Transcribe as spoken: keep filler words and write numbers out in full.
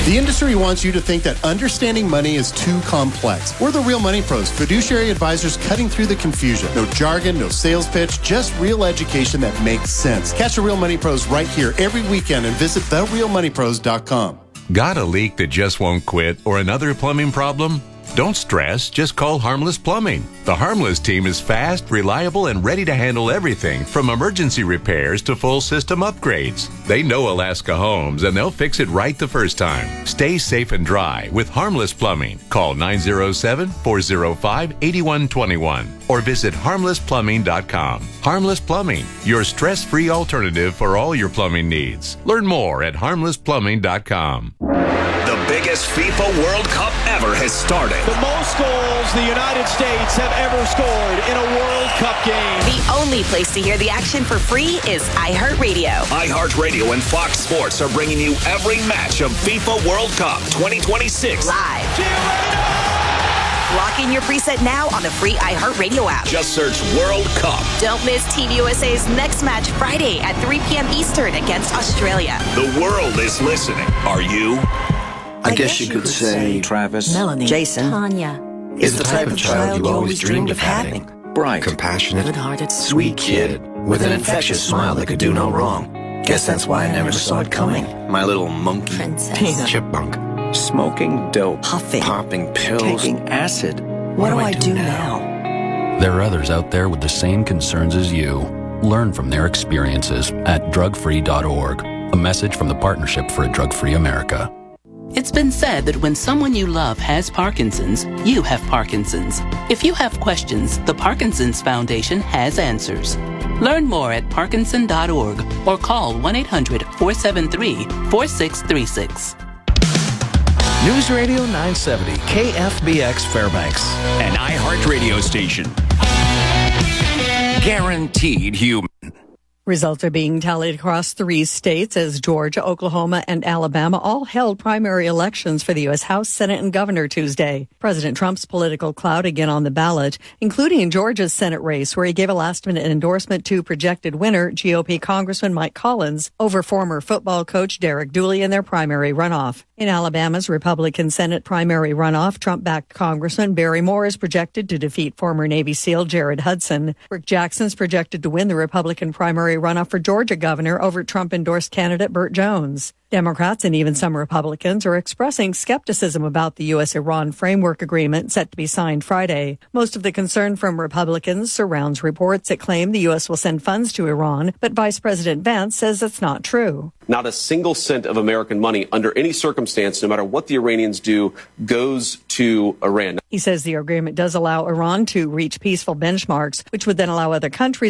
The industry wants you to think that understanding money is too complex. We're the Real Money Pros, fiduciary advisors cutting through the confusion. No jargon, no sales pitch, just real education that makes sense. Catch the Real Money Pros right here every weekend and visit the real money pros dot com. Got a leak that just won't quit or another plumbing problem? Don't stress, just call Harmless Plumbing. The Harmless team is fast, reliable, and ready to handle everything from emergency repairs to full system upgrades. They know Alaska homes, and they'll fix it right the first time. Stay safe and dry with Harmless Plumbing. Call nine oh seven, four oh five, eight one two one or visit harmless plumbing dot com. Harmless Plumbing, your stress-free alternative for all your plumbing needs. Learn more at harmless plumbing dot com. The biggest FIFA World Cup ever has started. The most goals the United States have ever scored in a World Cup game. The only place to hear the action for free is iHeartRadio. iHeartRadio and Fox Sports are bringing you every match of FIFA World Cup twenty twenty-six. Live. Lock in your preset now on the free iHeartRadio app. Just search World Cup. Don't miss Team U S A's next match Friday at three p.m. Eastern against Australia. The world is listening. Are you? I, I guess, guess you could, could say Travis, Melanie, Jason, Tanya is the type of child you always dreamed of having. Bright, compassionate, good-hearted, sweet kid with an infectious smile that could do no wrong. Guess that's why I never saw it coming. My little monkey, Princess. chipmunk, smoking dope, puffing, popping pills, taking acid. What, what do I do, do now? now? There are others out there with the same concerns as you. Learn from their experiences at drug free dot org. A message from the Partnership for a Drug-Free America. It's been said that when someone you love has Parkinson's, you have Parkinson's. If you have questions, the Parkinson's Foundation has answers. Learn more at parkinson dot org or call one eight hundred, four seven three, four six three six. News Radio nine seventy, K F B X Fairbanks. An iHeartRadio station. Guaranteed human. Results are being tallied across three states as Georgia, Oklahoma, and Alabama all held primary elections for the U S House, Senate, and Governor Tuesday. President Trump's political clout again on the ballot, including in Georgia's Senate race, where he gave a last-minute endorsement to projected winner G O P Congressman Mike Collins over former football coach Derek Dooley in their primary runoff. In Alabama's Republican Senate primary runoff, Trump-backed Congressman Barry Moore is projected to defeat former Navy SEAL Jared Hudson. Rick Jackson's projected to win the Republican primary runoff for Georgia governor over Trump-endorsed candidate Burt Jones. Democrats and even some Republicans are expressing skepticism about the U S Iran framework agreement set to be signed Friday. Most of the concern from Republicans surrounds reports that claim the U S will send funds to Iran, but Vice President Vance says it's not true. Not a single cent of American money under any circumstance, no matter what the Iranians do, goes to Iran. He says the agreement does allow Iran to reach peaceful benchmarks, which would then allow other countries